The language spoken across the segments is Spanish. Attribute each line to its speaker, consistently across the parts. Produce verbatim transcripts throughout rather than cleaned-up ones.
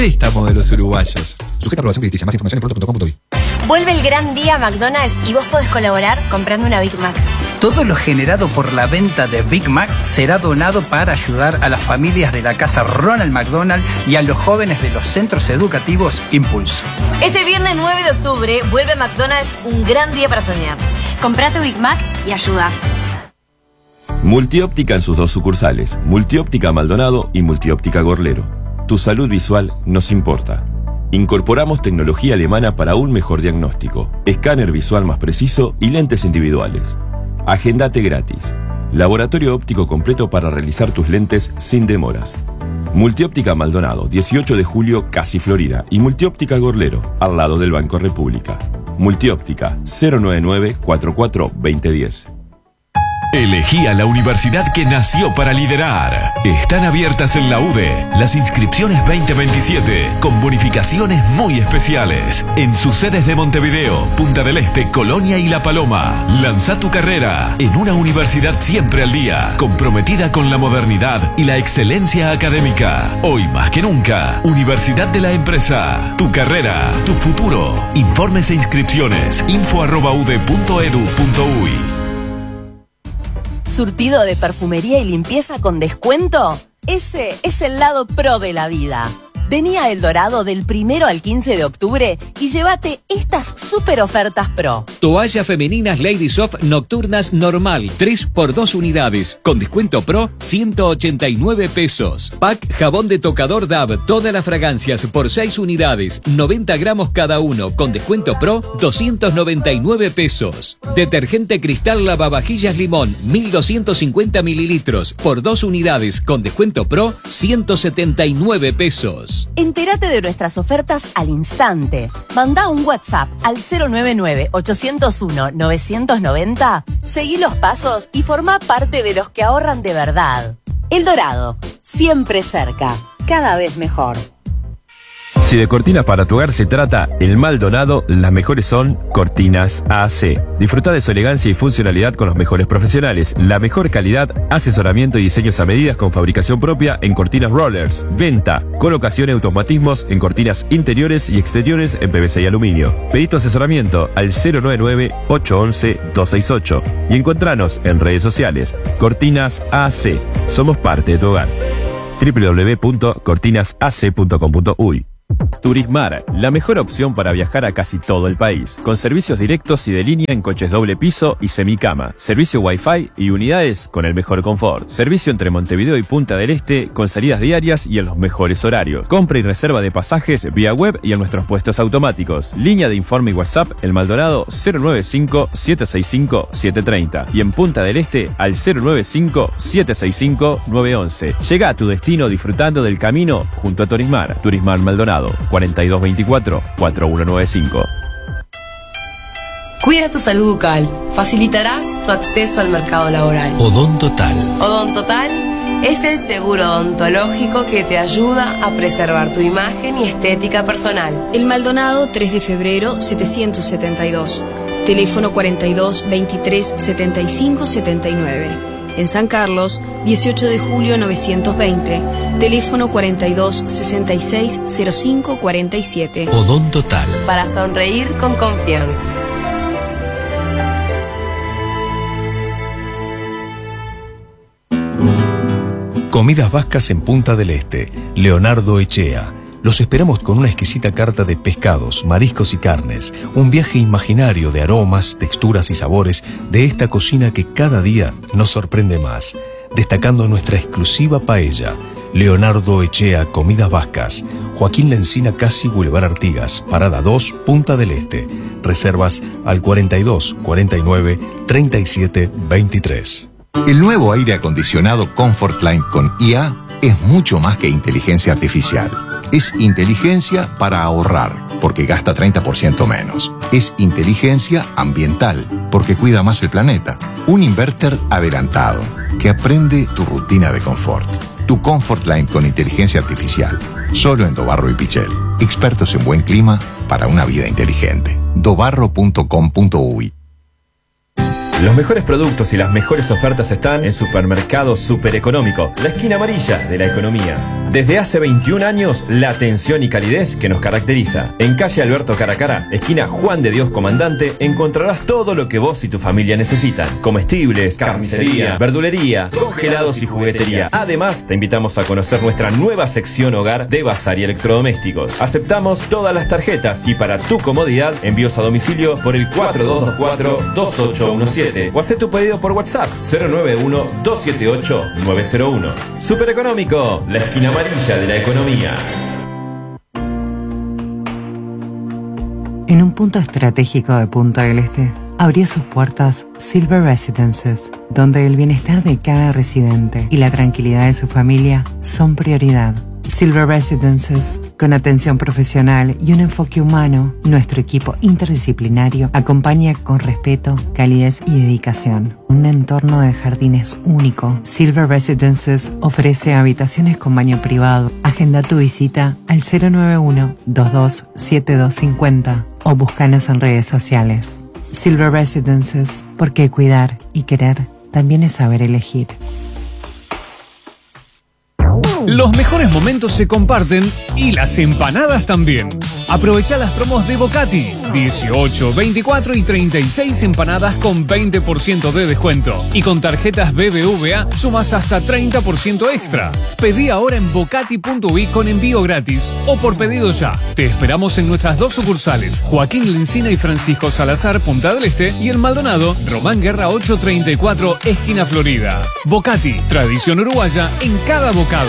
Speaker 1: Estamos de los uruguayos. Sujeta a aprobación crediticia. Más información en pronto punto com punto uy.
Speaker 2: Vuelve el gran día McDonald's y vos podés colaborar comprando una Big Mac.
Speaker 3: Todo lo generado por la venta de Big Mac será donado para ayudar a las familias de la casa Ronald McDonald y a los jóvenes de los centros educativos Impulso.
Speaker 4: Este viernes nueve de octubre vuelve McDonald's, un gran día para soñar.
Speaker 2: Comprá tu Big Mac y ayuda.
Speaker 5: Multióptica en sus dos sucursales, Multióptica Maldonado y Multióptica Gorlero. Tu salud visual nos importa. Incorporamos tecnología alemana para un mejor diagnóstico, escáner visual más preciso y lentes individuales. Agendate gratis. Laboratorio óptico completo para realizar tus lentes sin demoras. Multióptica Maldonado, dieciocho de julio, Casi Florida. Y Multióptica Gorlero, al lado del Banco República. Multióptica, cero nueve nueve, cuatro cuatro, dos cero uno cero.
Speaker 6: Elegí a la universidad que nació para liderar. Están abiertas en la U D E las inscripciones veinte veintisiete con bonificaciones muy especiales en sus sedes de Montevideo, Punta del Este, Colonia y La Paloma. Lanza tu carrera en una universidad siempre al día, comprometida con la modernidad y la excelencia académica. Hoy más que nunca, Universidad de la Empresa. Tu carrera, tu futuro. Informes e inscripciones info arroba ude punto edu punto uy.
Speaker 7: ¿Surtido de perfumería y limpieza con descuento? Ese es el lado pro de la vida. Vení a El Dorado del primero al quince de octubre y llévate estas super ofertas pro.
Speaker 8: Toallas femeninas Lady Soft nocturnas normal, tres por dos unidades. Con descuento pro, ciento ochenta y nueve pesos. Pack jabón de tocador D A B, todas las fragancias por seis unidades, noventa gramos cada uno. Con descuento pro, doscientos noventa y nueve pesos. Detergente Cristal lavavajillas limón, mil doscientos cincuenta mililitros por dos unidades. Con descuento pro, ciento setenta y nueve pesos.
Speaker 7: Entérate de nuestras ofertas al instante. Mandá un WhatsApp al cero nueve nueve, ocho cero uno, nueve nueve cero, seguí los pasos y formá parte de los que ahorran de verdad. El Dorado, siempre cerca, cada vez mejor.
Speaker 9: Si de cortinas para tu hogar se trata, el Maldonado, las mejores son Cortinas A C. Disfruta de su elegancia y funcionalidad con los mejores profesionales, la mejor calidad, asesoramiento y diseños a medidas con fabricación propia en cortinas rollers, venta, colocación y automatismos en cortinas interiores y exteriores en P V C y aluminio. Pedí tu asesoramiento al cero nueve nueve, ocho uno uno, dos seis ocho y encontranos en redes sociales. Cortinas A C. Somos parte de tu hogar. doble u doble u doble u punto cortinas a c punto com punto uy. Turismar, la mejor opción para viajar a casi todo el país, con servicios directos y de línea en coches doble piso y semicama, servicio Wi-Fi y unidades con el mejor confort, servicio entre Montevideo y Punta del Este con salidas diarias y en los mejores horarios, compra y reserva de pasajes vía web y en nuestros puestos automáticos, línea de informe y WhatsApp El Maldonado cero nueve cinco, siete seis cinco, siete tres cero y en Punta del Este al cero nueve cinco, siete seis cinco, nueve uno uno. Llega a tu destino disfrutando del camino junto a Turismar. Turismar Maldonado cuarenta y dos veinticuatro, cuarenta y uno noventa y cinco.
Speaker 10: Cuida tu salud bucal. Facilitarás tu acceso al mercado laboral.
Speaker 6: Odontotal.
Speaker 10: Odontotal es el seguro odontológico que te ayuda a preservar tu imagen y estética personal.
Speaker 11: El Maldonado, tres de febrero, setecientos setenta y dos. Teléfono cuarenta y dos, veintitrés, setenta y cinco, setenta y nueve. En San Carlos, dieciocho de julio novecientos veinte, teléfono cuarenta y dos, sesenta y seis, cero cinco, cuarenta y siete.
Speaker 6: Odontotal.
Speaker 10: Para sonreír con confianza.
Speaker 12: Comidas Vascas en Punta del Este, Leonardo Echea. Los esperamos con una exquisita carta de pescados, mariscos y carnes, un viaje imaginario de aromas, texturas y sabores de esta cocina que cada día nos sorprende más, destacando nuestra exclusiva paella. Leonardo Echea, Comidas Vascas, Joaquín Lencina Casi, Boulevard Artigas, Parada dos, Punta del Este. Reservas al cuarenta y dos, cuarenta y nueve, treinta y siete, veintitrés.
Speaker 13: El nuevo aire acondicionado Comfortline con I A es mucho más que inteligencia artificial. Es inteligencia para ahorrar, porque gasta treinta por ciento menos. Es inteligencia ambiental, porque cuida más el planeta. Un inverter adelantado, que aprende tu rutina de confort. Tu Comfortline con inteligencia artificial. Solo en Dobarro y Pichel. Expertos en buen clima para una vida inteligente. dobarro punto com punto uy.
Speaker 9: Los mejores productos y las mejores ofertas están en Supermercado Super Económico, la esquina amarilla de la economía. Desde hace veintiún años, la atención y calidez que nos caracteriza. En calle Alberto Caracara, esquina Juan de Dios Comandante, encontrarás todo lo que vos y tu familia necesitan. Comestibles, carnicería, verdulería, congelados y juguetería. Además, te invitamos a conocer nuestra nueva sección hogar de bazar y electrodomésticos. Aceptamos todas las tarjetas y para tu comodidad, envíos a domicilio por el cuatro dos dos cuatro, dos ocho uno siete o haz tu pedido por WhatsApp cero nueve uno, dos siete ocho, nueve cero uno. Super Económico, la esquina amarilla de la economía.
Speaker 14: En un punto estratégico de Punta del Este, abrió sus puertas Silver Residences, donde el bienestar de cada residente y la tranquilidad de su familia son prioridad. Silver Residences, con atención profesional y un enfoque humano, nuestro equipo interdisciplinario acompaña con respeto, calidez y dedicación. Un entorno de jardines único. Silver Residences ofrece habitaciones con baño privado. Agenda tu visita al cero nueve uno, dos dos siete dos cinco cero o búscanos en redes sociales. Silver Residences, porque cuidar y querer también es saber elegir.
Speaker 15: Los mejores momentos se comparten y las empanadas también. Aprovecha las promos de Bocati. dieciocho, veinticuatro y treinta y seis empanadas con veinte por ciento de descuento. Y con tarjetas B B V A sumas hasta treinta por ciento extra. Pedí ahora en bocati punto uy con envío gratis o por pedido ya. Te esperamos en nuestras dos sucursales, Joaquín Lencina y Francisco Salazar, Punta del Este, y en Maldonado, Román Guerra ochocientos treinta y cuatro, esquina Florida. Bocati, tradición uruguaya en cada bocado.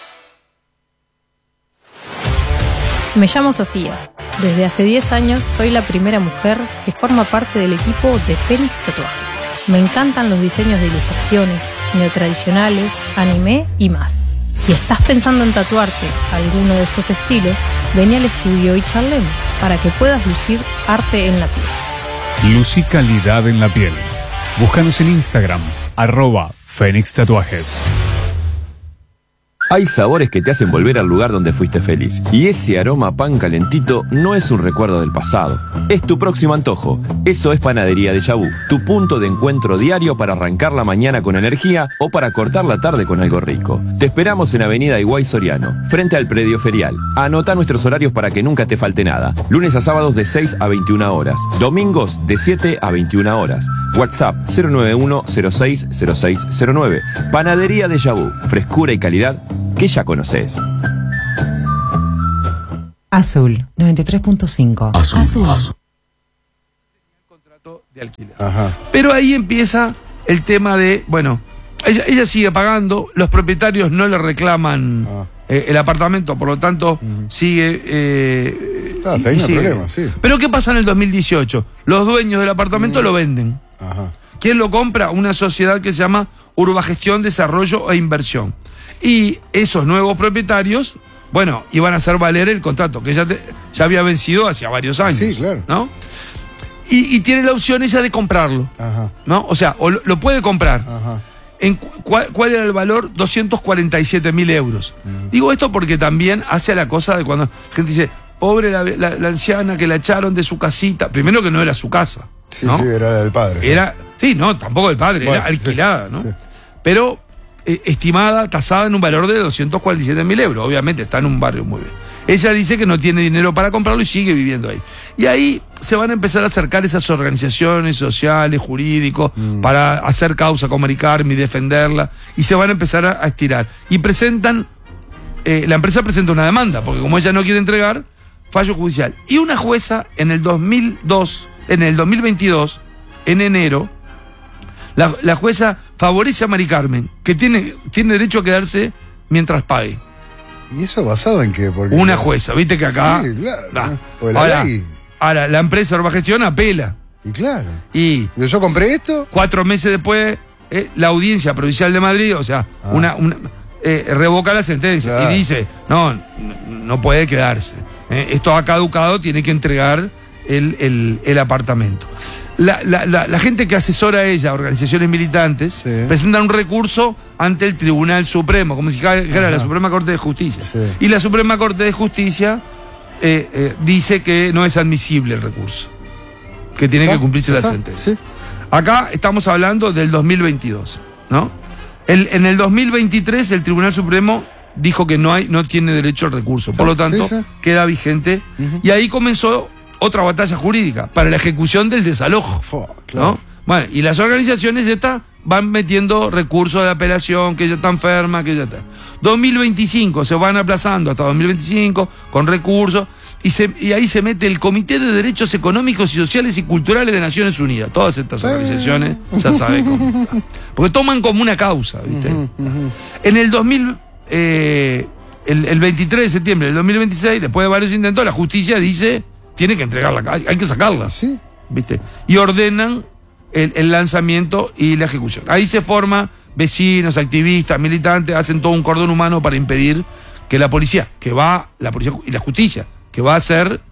Speaker 16: Me llamo Sofía. Desde hace diez años soy la primera mujer que forma parte del equipo de Fénix Tatuajes. Me encantan los diseños de ilustraciones, neotradicionales, anime y más. Si estás pensando en tatuarte alguno de estos estilos, vení al estudio y charlemos para que puedas lucir arte en la piel.
Speaker 15: Lucí calidad en la piel. Búscanos en Instagram, arroba Fénix Tatuajes.
Speaker 5: Hay sabores que te hacen volver al lugar donde fuiste feliz. Y ese aroma a pan calentito no es un recuerdo del pasado. Es tu próximo antojo. Eso es Panadería Déjà Vu, tu punto de encuentro diario para arrancar la mañana con energía o para cortar la tarde con algo rico. Te esperamos en Avenida Higuay Soriano, frente al predio ferial. Anota nuestros horarios para que nunca te falte nada. Lunes a sábados de seis a veintiuna horas. Domingos de siete a veintiuna horas. WhatsApp cero nueve uno, cero seis, cero seis cero nueve. Panadería Déjà Vu, frescura y calidad que ya conoces.
Speaker 14: Azul, noventa y tres punto cinco.
Speaker 17: Azul.
Speaker 14: Azul.
Speaker 17: Azul.
Speaker 18: De alquiler. Ajá. Pero ahí empieza el tema de, bueno, ella, ella sigue pagando, los propietarios no le reclaman ah. eh, el apartamento, por lo tanto, uh-huh. sigue... Eh,
Speaker 17: ah, está ahí no hay problema, sí.
Speaker 18: Pero ¿qué pasa en el dos mil dieciocho? Los dueños del apartamento uh-huh. lo venden.
Speaker 17: Ajá.
Speaker 18: ¿Quién lo compra? Una sociedad que se llama Urbagestión, Desarrollo e Inversión. Y esos nuevos propietarios, bueno, iban a hacer valer el contrato, que ya, te, ya había vencido hace varios años.
Speaker 17: Sí, claro.
Speaker 18: ¿No? Y, y tiene la opción ella de comprarlo. Ajá. ¿No? O sea, o lo, lo puede comprar. Ajá. En cuál, ¿Cuál era el valor? doscientos cuarenta y siete mil euros. Uh-huh. Digo esto porque también hace la cosa de cuando la gente dice, pobre la, la, la anciana que la echaron de su casita. Primero que no era su casa.
Speaker 17: Sí,
Speaker 18: ¿no?
Speaker 17: sí, era del padre.
Speaker 18: Era, sí, no, tampoco del padre, bueno, era alquilada, sí, ¿no? Sí. Pero... estimada, tasada en un valor de doscientos cuarenta y siete mil euros. Obviamente está en un barrio muy bien. Ella dice que no tiene dinero para comprarlo y sigue viviendo ahí. Y ahí se van a empezar a acercar esas organizaciones sociales, jurídicos, mm. para hacer causa como Mari Carmen y defenderla. Y se van a empezar a, a estirar. Y presentan, eh, la empresa presenta una demanda, porque como ella no quiere entregar, fallo judicial. Y una jueza en el dos mil dos, en el dos mil veintidós, en enero, La, la jueza favorece a Mari Carmen, que tiene, tiene derecho a quedarse mientras pague.
Speaker 17: ¿Y eso basado en qué? Porque
Speaker 18: una jueza, viste que acá...
Speaker 17: Sí, claro.
Speaker 18: Nah.
Speaker 17: O la
Speaker 18: ahora,
Speaker 17: ley.
Speaker 18: ahora, la empresa Urbagestión apela.
Speaker 17: Y claro.
Speaker 18: Y
Speaker 17: yo compré esto.
Speaker 18: Cuatro meses después, eh, la Audiencia Provincial de Madrid, o sea, ah. una, una eh, revoca la sentencia, claro. Y dice, no, no puede quedarse. Eh, esto ha caducado, tiene que entregar el, el, el apartamento. La, la, la, la gente que asesora a ella, organizaciones militantes, sí. presentan un recurso ante el Tribunal Supremo, como si fuera la Suprema Corte de Justicia. Sí. Y la Suprema Corte de Justicia eh, eh, dice que no es admisible el recurso, que tiene ¿Ah? que cumplirse la sentencia. Sí. Acá estamos hablando del dos mil veintidós, ¿no? El, en el dos mil veintitrés el Tribunal Supremo dijo que no hay, no tiene derecho al recurso, por lo tanto, sí, sí. queda vigente. Uh-huh. Y ahí comenzó otra batalla jurídica para la ejecución del desalojo, Fua, claro. ¿no? Bueno, y las organizaciones estas van metiendo recursos de apelación, que ella está enferma, que ella está. dos mil veinticinco se van aplazando hasta dos mil veinticinco con recursos. Y, se, y ahí se mete el Comité de Derechos Económicos y Sociales y Culturales de Naciones Unidas. Todas estas organizaciones, ya saben cómo. Porque toman como una causa, ¿viste? Uh-huh, uh-huh. En el dos mil, eh, el, el veintitrés de septiembre del dos mil veintiséis, después de varios intentos, la justicia dice, tiene que entregarla, hay, hay que sacarla.
Speaker 17: Sí.
Speaker 18: ¿Viste? Y ordenan el, el lanzamiento y la ejecución. Ahí se forma vecinos, activistas, militantes, hacen todo un cordón humano para impedir que la policía, que va, la policía y la justicia, que va a hacer,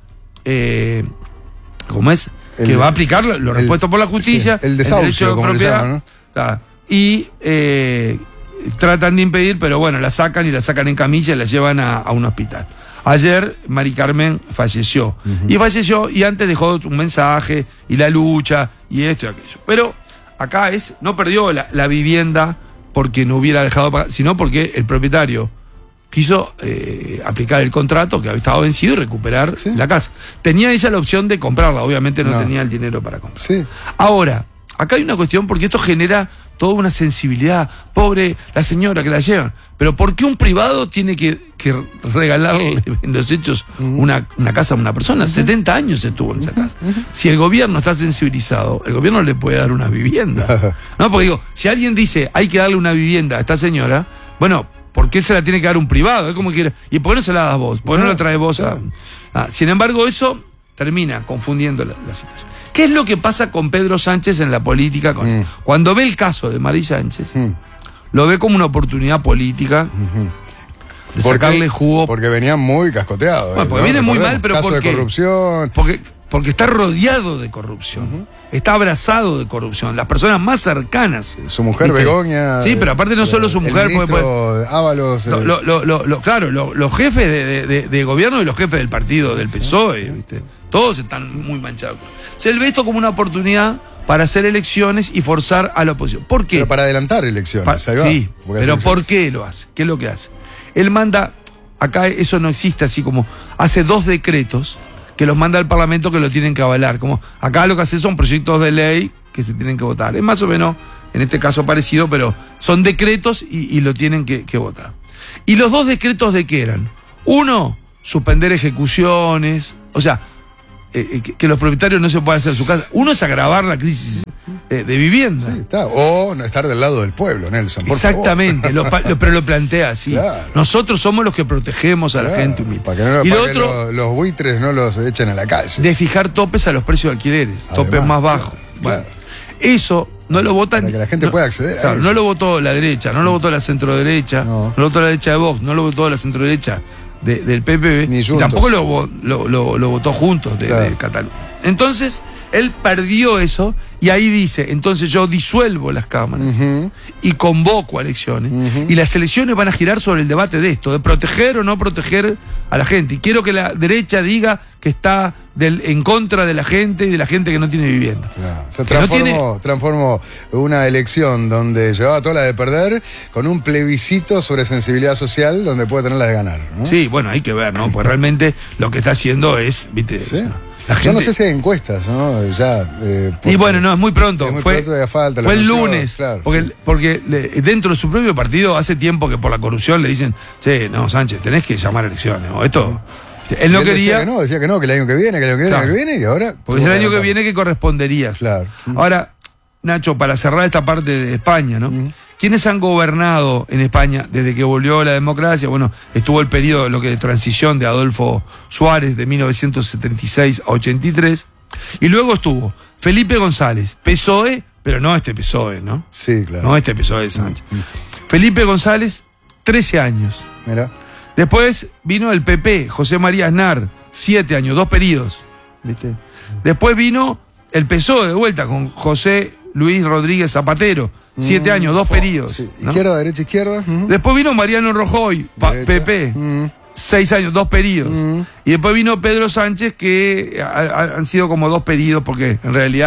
Speaker 18: eh, ¿cómo es? El, que va a aplicar lo repuesto por la justicia,
Speaker 17: sí, el desahucio, como le llaman, ¿no?
Speaker 18: Ta, y eh, tratan de impedir, pero bueno, la sacan y la sacan en camilla y la llevan a, a un hospital. Ayer Mari Carmen falleció, uh-huh. y falleció y antes dejó un mensaje y la lucha y esto y aquello. Pero acá es, no perdió la, la vivienda porque no hubiera dejado pagar, sino porque el propietario quiso eh, aplicar el contrato que había estado vencido y recuperar ¿sí? la casa. Tenía ella la opción de comprarla, obviamente no, no. tenía el dinero para comprar.
Speaker 17: Sí.
Speaker 18: Ahora, acá hay una cuestión porque esto genera toda una sensibilidad. Pobre la señora que la llevan. Pero ¿por qué un privado tiene que, que regalarle en los hechos una, una casa a una persona? Uh-huh. setenta años estuvo en esa casa. Uh-huh. Si el gobierno está sensibilizado, el gobierno le puede dar una vivienda. No, porque digo, si alguien dice hay que darle una vivienda a esta señora, bueno, ¿por qué se la tiene que dar un privado? Es como que, ¿y por qué no se la das vos? ¿Por qué no la traes vos? A, ah, sin embargo, eso termina confundiendo la, la situación. ¿Qué es lo que pasa con Pedro Sánchez en la política? Con, mm. Cuando ve el caso de Mari Sánchez, mm. lo ve como una oportunidad política mm-hmm. de
Speaker 17: porque,
Speaker 18: sacarle jugo.
Speaker 17: Porque venía muy cascoteado.
Speaker 18: Bueno, porque ¿no? viene muy mal, pero
Speaker 17: caso
Speaker 18: ¿por qué?
Speaker 17: de corrupción.
Speaker 18: Porque, porque está rodeado de corrupción. Uh-huh. Está abrazado de corrupción. Las personas más cercanas.
Speaker 17: Su mujer, ¿viste? Begoña.
Speaker 18: Sí, pero aparte no solo su mujer.
Speaker 17: El ministro
Speaker 18: puede,
Speaker 17: Ábalos.
Speaker 18: Lo, lo, lo, lo, lo, claro, lo, los jefes de, de, de gobierno y los jefes del partido, del P S O E, ¿viste? Todos están muy manchados. Se ve esto como una oportunidad para hacer elecciones y forzar a la oposición. ¿Por qué?
Speaker 17: Pero para adelantar elecciones.
Speaker 18: Pa-
Speaker 17: ahí va,
Speaker 18: sí, pero ¿por qué lo hace? ¿Qué es lo que hace? Él manda, acá eso no existe así como, hace dos decretos que los manda al Parlamento que lo tienen que avalar. Como acá lo que hace son proyectos de ley que se tienen que votar. Es más o menos, en este caso parecido, pero son decretos y, y lo tienen que, que votar. ¿Y los dos decretos de qué eran? Uno, suspender ejecuciones, o sea, eh, que, que los propietarios no se puedan hacer su casa. Uno es agravar la crisis eh, de vivienda.
Speaker 17: Sí, está. O no estar del lado del pueblo, Nelson. Por
Speaker 18: Exactamente, lo, lo, pero lo plantea así. Claro. Nosotros somos los que protegemos a claro, la gente humilde.
Speaker 17: Para que, no,
Speaker 18: y
Speaker 17: para
Speaker 18: lo
Speaker 17: que
Speaker 18: otro,
Speaker 17: los, los buitres no los echen a la calle.
Speaker 18: De fijar topes a los precios de alquileres, Además, topes más bajos.
Speaker 17: Claro,
Speaker 18: bueno,
Speaker 17: claro.
Speaker 18: Eso no lo votan.
Speaker 17: Para que la gente
Speaker 18: no,
Speaker 17: pueda acceder a
Speaker 18: claro,
Speaker 17: eso.
Speaker 18: No lo votó la derecha, no lo votó la centroderecha, no, no lo votó la derecha de Vox, no lo votó la centroderecha de, del P P B,
Speaker 17: Ni
Speaker 18: y tampoco lo, lo, lo, lo votó Juntos de, claro. de Cataluña. Entonces, él perdió eso y ahí dice, entonces yo disuelvo las cámaras uh-huh. y convoco a elecciones uh-huh. y las elecciones van a girar sobre el debate de esto, de proteger o no proteger a la gente. Y quiero que la derecha diga que está del, en contra de la gente y de la gente que no tiene vivienda.
Speaker 17: Claro. O sea, transformó, no tiene... transformó una elección donde llevaba toda la de perder con un plebiscito sobre sensibilidad social donde puede tener la de ganar, ¿no?
Speaker 18: Sí, bueno, hay que ver, ¿no? Pues realmente lo que está haciendo es, viste,
Speaker 17: ¿sí?
Speaker 18: La gente...
Speaker 17: Yo no sé si hay encuestas, ¿no? Ya, eh,
Speaker 18: y bueno, no, es muy pronto.
Speaker 17: Es muy
Speaker 18: fue
Speaker 17: pronto, falta,
Speaker 18: fue el
Speaker 17: anunció,
Speaker 18: lunes.
Speaker 17: Claro,
Speaker 18: porque
Speaker 17: sí.
Speaker 18: porque le, dentro de su propio partido hace tiempo que por la corrupción le dicen, che, no, Sánchez, tenés que llamar a elecciones. O esto. Él no
Speaker 17: él
Speaker 18: quería.
Speaker 17: Decía que no, decía que no, que el año que viene, que el año que viene,
Speaker 18: claro.
Speaker 17: el año que viene, y ahora.
Speaker 18: Porque es el año que viene que correspondería.
Speaker 17: Claro.
Speaker 18: Ahora, Nacho, para cerrar esta parte de España, ¿no? Uh-huh. ¿Quiénes han gobernado en España desde que volvió la democracia? Bueno, estuvo el periodo lo que de transición de Adolfo Suárez de mil novecientos setenta y seis a ochenta y tres. Y luego estuvo Felipe González, P S O E, pero no este P S O E, ¿no?
Speaker 17: Sí, claro.
Speaker 18: No este P S O E de Sánchez. Mm. Felipe González, trece años.
Speaker 17: Mira.
Speaker 18: Después vino el P P, José María Aznar, siete años, dos periodos. ¿Viste? Después vino el P S O E de vuelta con José Luis Rodríguez Zapatero, siete mm. años, dos periodos.
Speaker 17: Sí.
Speaker 18: ¿no?
Speaker 17: Izquierda, derecha, izquierda. Uh-huh.
Speaker 18: Después vino Mariano Rajoy, pa- P P. Uh-huh. Seis años, dos periodos. Uh-huh. Y después vino Pedro Sánchez, que ha, ha, han sido como dos periodos, porque en realidad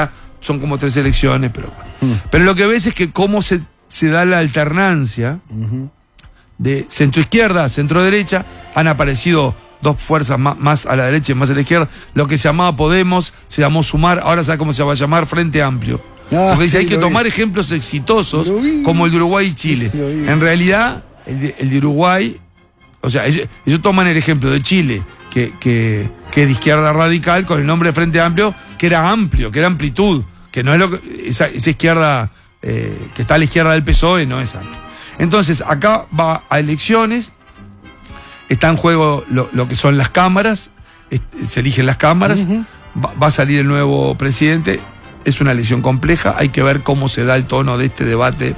Speaker 18: son como tres elecciones, pero
Speaker 17: Mm.
Speaker 18: pero lo que ves es que cómo se, se da la alternancia
Speaker 17: Ujú.
Speaker 18: de centro-izquierda a centro-derecha. Han aparecido dos fuerzas más, más a la derecha y más a la izquierda. Lo que se llamaba Podemos se llamó Sumar, ahora sabe cómo se va a llamar, Frente Amplio.
Speaker 17: Ah,
Speaker 18: Porque dice,
Speaker 17: sí,
Speaker 18: hay que
Speaker 17: lo
Speaker 18: tomar
Speaker 17: vi.
Speaker 18: ejemplos exitosos
Speaker 17: Lo vi.
Speaker 18: como el de Uruguay y Chile.
Speaker 17: Lo vi.
Speaker 18: En realidad, el de, el de Uruguay, o sea, ellos, ellos toman el ejemplo de Chile, que, que, que es de izquierda radical, con el nombre de Frente Amplio, que era amplio, que era amplitud, que no es lo que, esa, esa izquierda eh, que está a la izquierda del P S O E, no es amplio. Entonces, acá va a elecciones, está en juego lo, lo que son las cámaras, es- se eligen las cámaras,
Speaker 17: Ujú.
Speaker 18: va, va a salir el nuevo presidente, es una elección compleja, hay que ver cómo se da el tono de este debate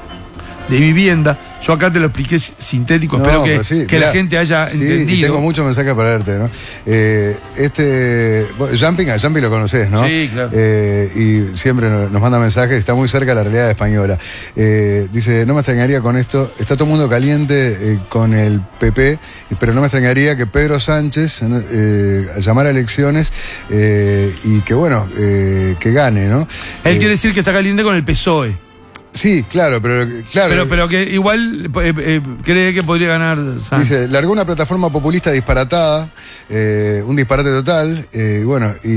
Speaker 18: de vivienda. Yo acá te lo expliqué s- sintético,
Speaker 17: No,
Speaker 18: espero que,
Speaker 17: pues sí,
Speaker 18: que
Speaker 17: mirá,
Speaker 18: la gente haya
Speaker 17: sí, y
Speaker 18: entendido.
Speaker 17: tengo muchos mensajes para darte, ¿no? Eh, este. bueno, Jumping, a Jumping lo conoces, ¿no?
Speaker 18: Sí, claro.
Speaker 17: Eh, y siempre nos, nos manda mensajes, está muy cerca de la realidad española. Eh, dice, no me extrañaría con esto, está todo el mundo caliente eh, con el P P, pero no me extrañaría que Pedro Sánchez eh, llamara a elecciones eh, y que, bueno, eh, que gane, ¿no?
Speaker 18: Él
Speaker 17: Eh,
Speaker 18: quiere decir que está caliente con el P S O E.
Speaker 17: Sí, claro, pero. Claro,
Speaker 18: Pero, pero que igual eh, eh, cree que podría ganar Sánchez.
Speaker 17: Dice, largó una plataforma populista disparatada, eh, un disparate total, eh, y bueno, y,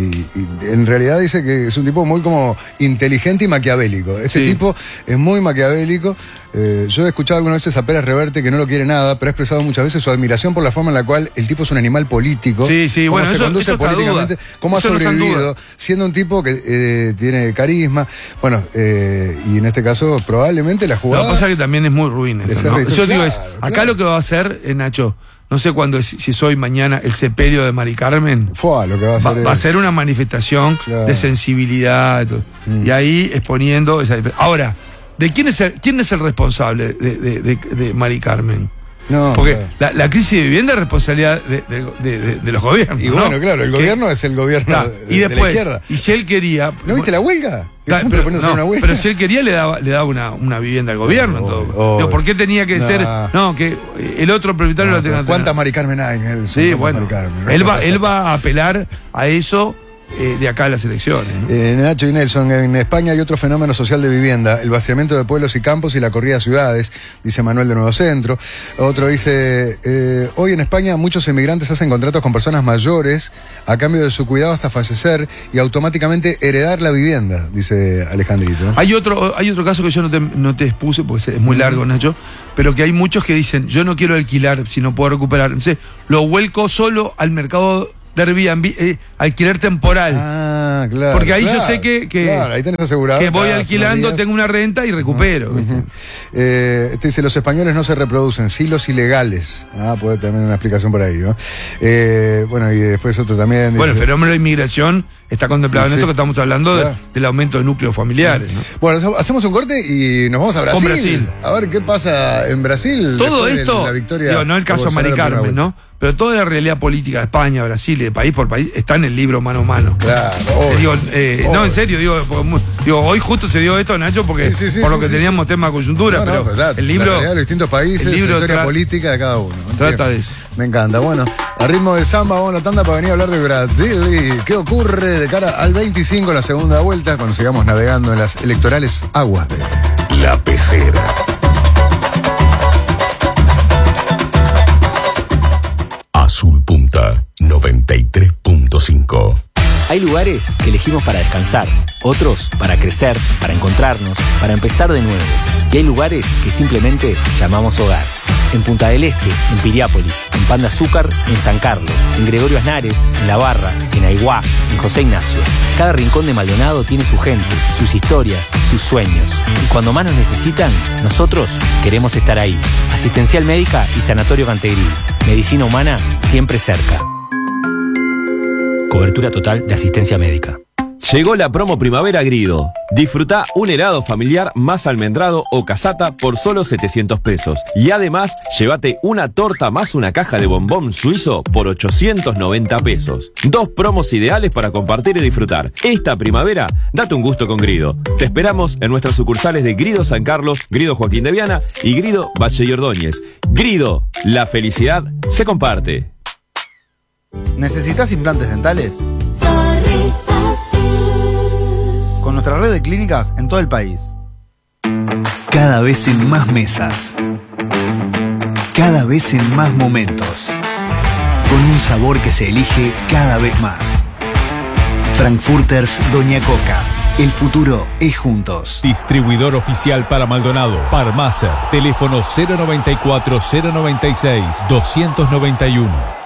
Speaker 17: y en realidad dice que es un tipo muy como inteligente y maquiavélico. Este
Speaker 18: Sí.
Speaker 17: tipo es muy maquiavélico. Eh, yo he escuchado algunas veces a Pérez Reverte que no lo quiere nada, pero ha expresado muchas veces su admiración por la forma en la cual el tipo es un animal político.
Speaker 18: Sí, sí,
Speaker 17: cómo
Speaker 18: bueno,
Speaker 17: se
Speaker 18: eso-
Speaker 17: conduce
Speaker 18: eso está en
Speaker 17: políticamente,
Speaker 18: duda.
Speaker 17: cómo
Speaker 18: Eso
Speaker 17: ha
Speaker 18: no está en
Speaker 17: sobrevivido,
Speaker 18: duda.
Speaker 17: siendo un tipo que eh, tiene carisma. Bueno, eh, y en este caso probablemente la
Speaker 18: Lo
Speaker 17: jugada.
Speaker 18: que pasa es que también es muy ruin
Speaker 17: de
Speaker 18: eso,
Speaker 17: ser
Speaker 18: ¿no?
Speaker 17: rey-
Speaker 18: Yo digo, es,
Speaker 17: claro,
Speaker 18: acá
Speaker 17: claro.
Speaker 18: lo que va a hacer, eh, Nacho, no sé cuándo es, si es hoy, mañana, el sepelio de Mari Carmen.
Speaker 17: Fue lo que va a hacer.
Speaker 18: Va, va a
Speaker 17: es-
Speaker 18: ser una manifestación
Speaker 17: Claro.
Speaker 18: de sensibilidad. todo.
Speaker 17: Mm.
Speaker 18: Y ahí exponiendo esa diferencia. Ahora, ¿de quién es el, quién es el responsable de, de, de, de Mari Carmen?
Speaker 17: No,
Speaker 18: Porque
Speaker 17: claro.
Speaker 18: la, la crisis de vivienda es responsabilidad de, de- de- de- de los gobiernos.
Speaker 17: Y
Speaker 18: ¿no?
Speaker 17: bueno, claro, el
Speaker 18: Que-
Speaker 17: gobierno es el gobierno
Speaker 18: Está.
Speaker 17: de,
Speaker 18: Y
Speaker 17: de
Speaker 18: después,
Speaker 17: la izquierda.
Speaker 18: y si él quería.
Speaker 17: ¿No viste la huelga?
Speaker 18: Está,
Speaker 17: Están
Speaker 18: pero,
Speaker 17: proponiendo hacer
Speaker 18: no,
Speaker 17: una huelga.
Speaker 18: pero si él quería le daba, le daba una, una vivienda al gobierno.
Speaker 17: Obvio,
Speaker 18: todo.
Speaker 17: obvio.
Speaker 18: Digo, ¿por qué tenía que
Speaker 17: No.
Speaker 18: ser? No, que el otro propietario
Speaker 17: No,
Speaker 18: lo tenga
Speaker 17: pero
Speaker 18: que
Speaker 17: ¿Cuántas
Speaker 18: tener.
Speaker 17: Mari Carmen hay en el
Speaker 18: Sí, bueno. Él va, él va a apelar a eso eh, de acá a las elecciones. ¿no?
Speaker 17: Eh, Nacho y Nelson, en España hay otro fenómeno social de vivienda, el vaciamiento de pueblos y campos y la corrida a ciudades, dice Manuel de Nuevo Centro. Otro dice, eh, hoy en España muchos emigrantes hacen contratos con personas mayores a cambio de su cuidado hasta fallecer y automáticamente heredar la vivienda, dice Alejandrito.
Speaker 18: Hay otro, hay otro caso que yo no te, no te expuse porque es muy largo, Nacho, pero que hay muchos que dicen, yo no quiero alquilar si no puedo recuperar. Entonces, lo vuelco solo al mercado de Airbnb, eh, alquiler temporal.
Speaker 17: Ah, claro.
Speaker 18: Porque ahí yo
Speaker 17: claro,
Speaker 18: sé que, que,
Speaker 17: claro, ahí tenés asegurado
Speaker 18: que voy
Speaker 17: cada
Speaker 18: alquilando,
Speaker 17: unos días.
Speaker 18: tengo una renta y recupero. ¿viste?
Speaker 17: Eh, este dice, los españoles no se reproducen, sí los ilegales. Ah, puede tener una explicación por ahí, ¿no? Eh, bueno, y después otro también dice,
Speaker 18: Bueno, el fenómeno de inmigración está contemplado en
Speaker 17: Sí.
Speaker 18: esto que estamos hablando de-
Speaker 17: Claro.
Speaker 18: del aumento de núcleos familiares. ¿no?
Speaker 17: Bueno, hacemos un corte y nos vamos a Brasil.
Speaker 18: Con Brasil.
Speaker 17: A ver qué pasa en Brasil.
Speaker 18: Todo
Speaker 17: después de
Speaker 18: esto,
Speaker 17: la victoria
Speaker 18: digo, no el
Speaker 17: de
Speaker 18: caso de Mari
Speaker 17: Bolsonaro en
Speaker 18: Carmen,
Speaker 17: primera
Speaker 18: ¿no? Pero toda la realidad política de España, Brasil y de país por país está en el libro Mano a Mano.
Speaker 17: Claro,
Speaker 18: Eh,
Speaker 17: obvio,
Speaker 18: digo, eh, no,
Speaker 17: obvio.
Speaker 18: en serio, digo, porque mu- digo, hoy justo se dio esto, Nacho, porque
Speaker 17: Sí, sí, sí,
Speaker 18: por lo
Speaker 17: sí,
Speaker 18: que
Speaker 17: sí,
Speaker 18: teníamos tema de coyuntura,
Speaker 17: No, no,
Speaker 18: pero
Speaker 17: pero está,
Speaker 18: el
Speaker 17: la
Speaker 18: libro.
Speaker 17: realidad de los distintos países,
Speaker 18: el libro
Speaker 17: la historia
Speaker 18: tra-
Speaker 17: política de cada uno.
Speaker 18: Trata
Speaker 17: Bien.
Speaker 18: de eso.
Speaker 17: Me encanta. Bueno, a ritmo de samba vamos a la tanda para venir a hablar de Brasil y qué ocurre de cara al veinticinco, la segunda vuelta, cuando sigamos navegando en las electorales aguas de
Speaker 6: La Pecera. Azul Punta noventa y tres punto cinco.
Speaker 19: Hay lugares que elegimos para descansar, otros para crecer, para encontrarnos, para empezar de nuevo. Y hay lugares que simplemente llamamos hogar. En Punta del Este, en Piriápolis, en Pan de Azúcar, en San Carlos, en Gregorio Aznares, en La Barra, en Aiguá, en José Ignacio. Cada rincón de Maldonado tiene su gente, sus historias, sus sueños. Y cuando más nos necesitan, nosotros queremos estar ahí. Asistencial Médica y Sanatorio Cantegrí. Medicina humana siempre cerca. Cobertura total de asistencia médica.
Speaker 5: Llegó la promo Primavera Grido. Disfruta un helado familiar más almendrado o casata por solo setecientos pesos. Y además, llévate una torta más una caja de bombón suizo por ochocientos noventa pesos. Dos promos ideales para compartir y disfrutar. Esta primavera, date un gusto con Grido. Te esperamos en nuestras sucursales de Grido San Carlos, Grido Joaquín de Viana y Grido Valle y Ordóñez. Grido, la felicidad se comparte.
Speaker 20: ¿Necesitas implantes dentales? con nuestra red de clínicas en todo el país.
Speaker 21: Cada vez en más mesas. Cada vez en más momentos. Con un sabor que se elige cada vez más. Frankfurters Doña Coca. El futuro es juntos.
Speaker 22: Distribuidor oficial para Maldonado. Parmacer. Teléfono cero noventa y cuatro, cero noventa y seis, doscientos noventa y uno.